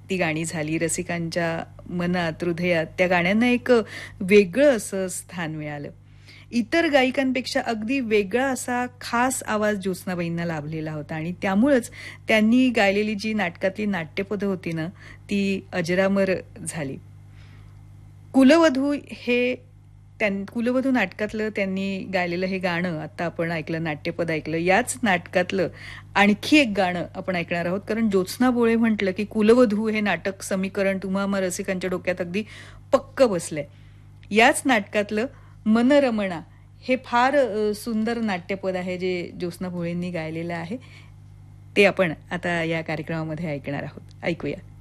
ती गाणी झाली. रसिकांच्या मनात, हृदयात त्या गाण्यांना एक वेगळं असं स्थान मिळालं. इतर गायिकांपेक्षा अगदी वेगळा असा खास आवाज ज्योत्स्नाबाईंना लाभलेला होता आणि त्यामुळंच त्यांनी गायलेली जी नाटकातली नाट्यपदं होती ना, ती अजरामर झाली. कुलवधू हे कुलवधू नाटकातलं त्यांनी गायलेलं हे गाणं आता आपण ऐकलं, नाट्यपद ऐकलं. याच नाटकातलं आणखी एक गाणं आपण ऐकणार आहोत. कारण ज्योत्स्ना बोळे म्हटलं की कुलवधू हे नाटक समीकरण तुम्हा रसिकांच्या डोक्यात अगदी पक्क बसलंय. याच नाटकातलं मनरमणा हे फार सुंदर नाट्यपद आहे जे ज्योत्स्ना भोळेंनी गायलेलं आहे. ते आपण आता या कार्यक्रमामध्ये ऐकणार आहोत. ऐकूया.